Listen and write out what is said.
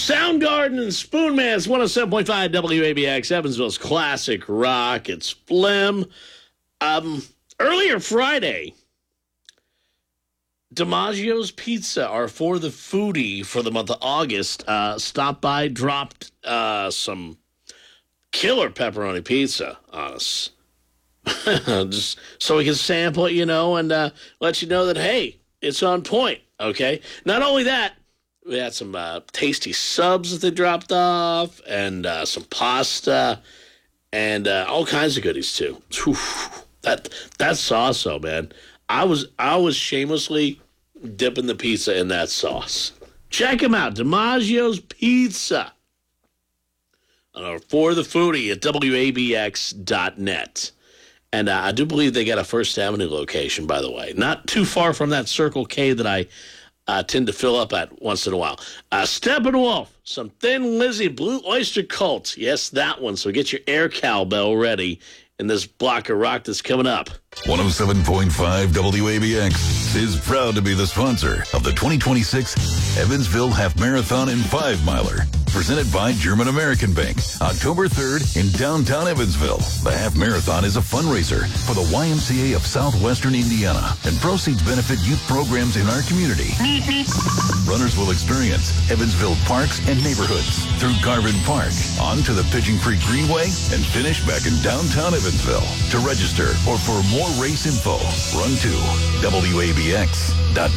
Soundgarden and Spoonman's 107.5 WABX, Evansville's classic rock. It's Flim. Earlier Friday, DiMaggio's Pizza, our For the Foodie for the month of August, stopped by, dropped some killer pepperoni pizza on us. Just so we can sample it, and let you know that, hey, it's on point, okay? Not only that, we had some tasty subs that they dropped off and some pasta and all kinds of goodies, too. Whew. That sauce, though, man. I was shamelessly dipping the pizza in that sauce. Check them out, DiMaggio's Pizza. For the Foodie at WABX.net. And I do believe they got a First Avenue location, by the way. Not too far from that Circle K that I tend to fill up at once in a while. Steppenwolf, some Thin Lizzy, Blue Oyster Cult. Yes, that one. So get your air cowbell ready in this block of rock that's coming up. 107.5 WABX is proud to be the sponsor of the 2026 Evansville Half Marathon and 5-Miler. Presented by German American Bank, October 3rd in downtown Evansville. The Half Marathon is a fundraiser for the YMCA of Southwestern Indiana, and proceeds benefit youth programs in our community. Runners will experience Evansville parks and neighborhoods through Garvin Park, on to the Pigeon Creek Greenway, and finish back in downtown Evansville. To register or for more race info, run to WABX.net.